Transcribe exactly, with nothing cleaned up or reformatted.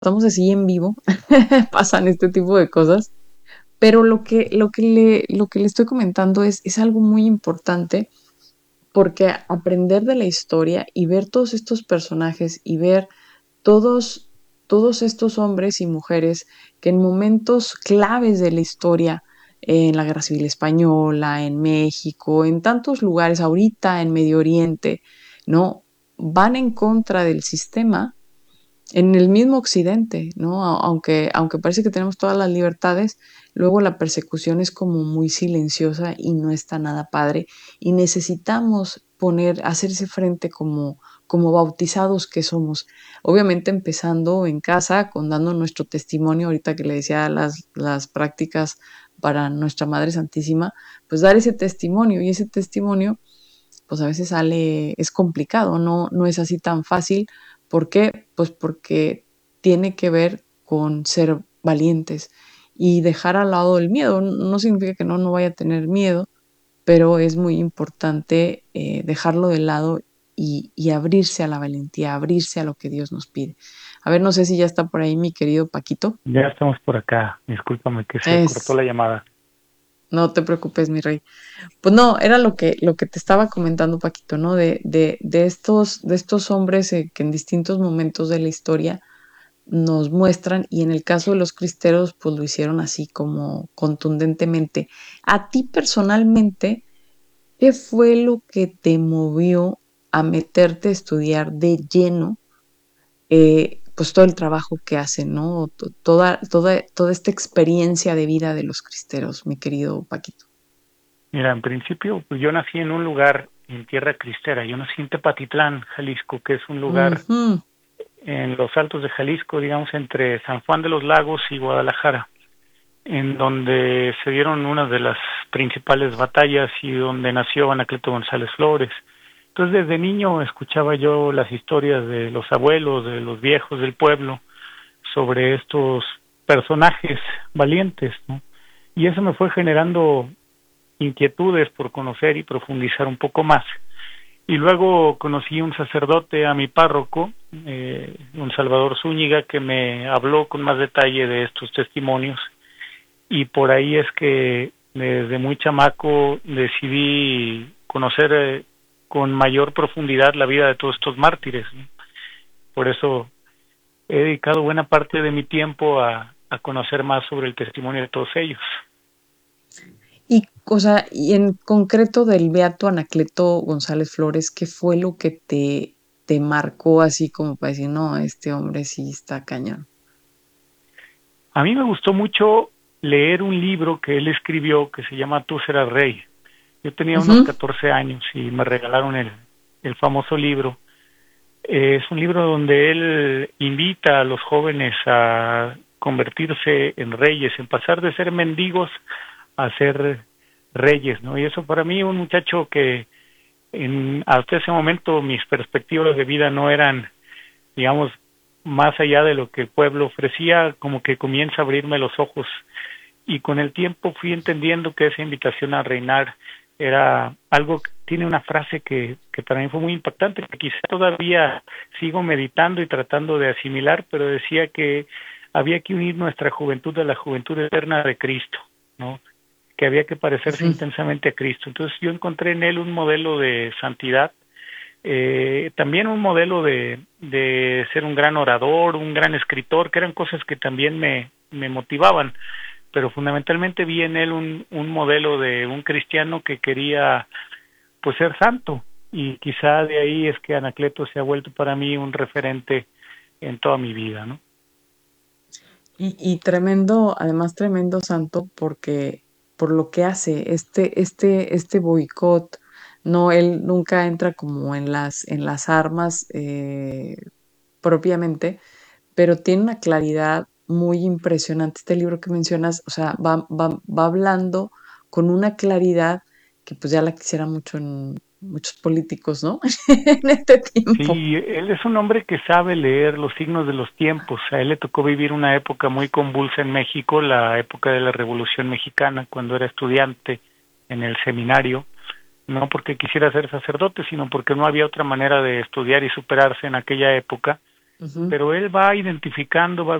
estamos así en vivo, pasan este tipo de cosas, pero lo que, lo que le, lo que le estoy comentando es, es algo muy importante porque aprender de la historia y ver todos estos personajes y ver todos, todos estos hombres y mujeres que en momentos claves de la historia, en la Guerra Civil Española, en México, en tantos lugares, ahorita en Medio Oriente, ¿no? Van en contra del sistema en el mismo occidente, ¿no? Aunque, aunque parece que tenemos todas las libertades, luego la persecución es como muy silenciosa y no está nada padre. Y necesitamos poner, hacer ese frente como, como bautizados que somos. Obviamente empezando en casa, con dando nuestro testimonio, ahorita que le decía las, las prácticas para nuestra Madre Santísima, pues dar ese testimonio y ese testimonio pues a veces sale, es complicado, no, no es así tan fácil. ¿Por qué? Pues porque tiene que ver con ser valientes y dejar al lado el miedo. No significa que no, no vaya a tener miedo, pero es muy importante eh, dejarlo de lado y, y abrirse a la valentía, abrirse a lo que Dios nos pide. A ver, no sé si ya está por ahí mi querido Paquito. Ya estamos por acá. Discúlpame que se cortó Es, la llamada. no te preocupes, mi rey. Pues no, era lo que, lo que te estaba comentando, Paquito, ¿no? De, de, de estos, de estos hombres eh, que en distintos momentos de la historia nos muestran, y en el caso de los cristeros, pues lo hicieron así como contundentemente. A ti personalmente, ¿qué fue lo que te movió a meterte a estudiar de lleno, eh, pues todo el trabajo que hacen, ¿no? Toda, toda, toda esta experiencia de vida de los cristeros, mi querido Paquito. Mira, en principio, pues yo nací en un lugar en tierra cristera. Yo nací en Tepatitlán, Jalisco, que es un lugar Ujú. en los altos de Jalisco, digamos, entre San Juan de los Lagos y Guadalajara, en donde se dieron una de las principales batallas y donde nació Anacleto González Flores. Entonces, desde niño escuchaba yo las historias de los abuelos, de los viejos del pueblo, sobre estos personajes valientes, ¿no? Y eso me fue generando inquietudes por conocer y profundizar un poco más. Y luego conocí un sacerdote, a mi párroco, eh, un Salvador Zúñiga, que me habló con más detalle de estos testimonios, y por ahí es que desde muy chamaco decidí conocer eh, con mayor profundidad la vida de todos estos mártires, ¿no? Por eso he dedicado buena parte de mi tiempo a, a conocer más sobre el testimonio de todos ellos. Y, o sea, y en concreto del Beato Anacleto González Flores, ¿qué fue lo que te, te marcó así como para decir, no, este hombre sí está cañón? A mí me gustó mucho leer un libro que él escribió que se llama Tú serás rey. Yo tenía unos Ujú. catorce años y me regalaron el, el famoso libro. Eh, es un libro donde él invita a los jóvenes a convertirse en reyes, en pasar de ser mendigos a ser reyes, ¿no? Y eso para mí, un muchacho que en, hasta ese momento mis perspectivas de vida no eran, digamos, más allá de lo que el pueblo ofrecía, como que comienza a abrirme los ojos, y con el tiempo fui entendiendo que esa invitación a reinar era algo que tiene una frase que, que para mí fue muy impactante, que quizá todavía sigo meditando y tratando de asimilar, pero decía que había que unir nuestra juventud a la juventud eterna de Cristo, ¿no? Que había que parecerse Ujú. intensamente a Cristo. Entonces yo encontré en él un modelo de santidad, eh, también un modelo de, de ser un gran orador, un gran escritor, que eran cosas que también me, me motivaban, pero fundamentalmente vi en él un, un modelo de un cristiano que quería pues ser santo, y quizá de ahí es que Anacleto se ha vuelto para mí un referente en toda mi vida, ¿no? Y, y tremendo, además tremendo santo, porque por lo que hace, este, este, este boicot, no, él nunca entra como en las, en las armas eh, propiamente, pero tiene una claridad muy impresionante. Este libro que mencionas, o sea, va, va, va hablando con una claridad que pues ya la quisiera mucho en muchos políticos, ¿no? En este tiempo. Sí, él es un hombre que sabe leer los signos de los tiempos. A él le tocó vivir una época muy convulsa en México, la época de la Revolución Mexicana, cuando era estudiante en el seminario, no porque quisiera ser sacerdote, sino porque no había otra manera de estudiar y superarse en aquella época. Ujú. pero él va identificando, va